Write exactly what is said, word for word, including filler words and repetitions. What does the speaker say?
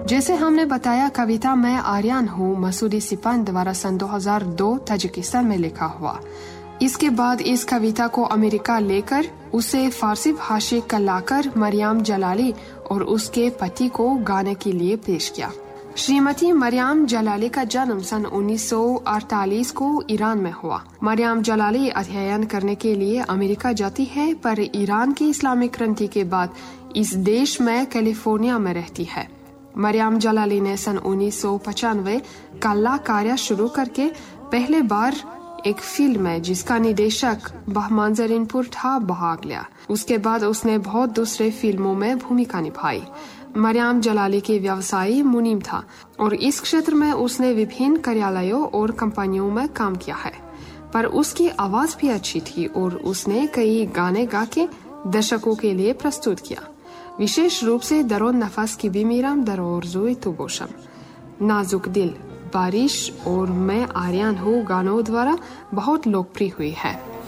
जैसे हमने बताया, कविता मैं आर्यन हूँ मसूदी सिपन द्वारा सन दो हज़ार दो ताजिकिस्तान में लिखा हुआ। इसके बाद इस कविता को अमेरिका लेकर उसे फारसी भाषी का लाकर मरियम जलाली और उसके पति को गाने के लिए पेश किया। श्रीमती मरियम जलाली का जन्म सन उन्नीस सौ अड़तालीस को ईरान में हुआ। मरियम जलाली अध्ययन करने के लिए अमेरिका जाती है, पर ईरान की इस्लामिक क्रांति के बाद इस देश में कैलिफोर्निया में रहती है। मरियम जलाली ने सन उन्नीस सौ पचानवे कला कार्य शुरू करके पहले बार एक फिल्म में जिसका निर्देशक बहमान जरीनपुर था भाग लिया। उसके बाद उसने बहुत दूसरे फिल्मों में भूमिका निभाई। मरियम जलाली के व्यवसाय मुनीम था और इस क्षेत्र में उसने विभिन्न कार्यालयों और कंपनियों में काम किया है, पर उसकी आवाज भी अच्छी थी और उसने कई गाने गा के दर्शकों के लिए प्रस्तुत किया। विशेष रूप से दरो नफस की भी मीराम दरोर जुई तो बोशम, नाजुक दिल, बारिश और मैं आर्यन हूँ गानों द्वारा बहुत लोकप्रिय हुई है।